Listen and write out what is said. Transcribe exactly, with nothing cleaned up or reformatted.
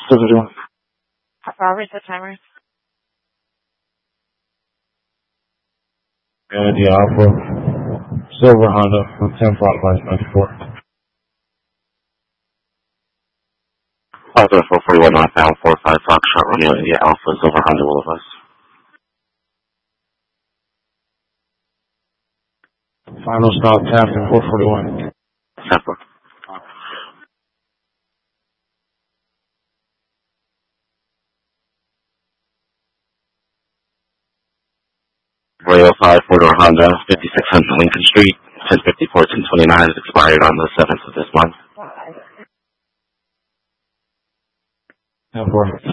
seventy-one. Robert, the timer. And the Alpha Silver Honda from ten Flatline ninety-four. Alpha four forty-one northbound four five Foxtrot Romeo India Alpha Silver Honda Will of Us. Final stop Tapton four forty-one. Tampa. Royal five four-door Honda, fifty-six hundred Lincoln Street, ten fifty-four ten twenty-nine is expired on the seventh of this month. ten four.